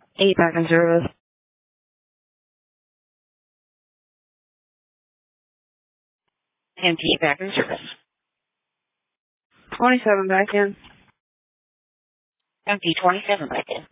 8 back in service. 10T back in service. 27 back in. Empty 27 back in.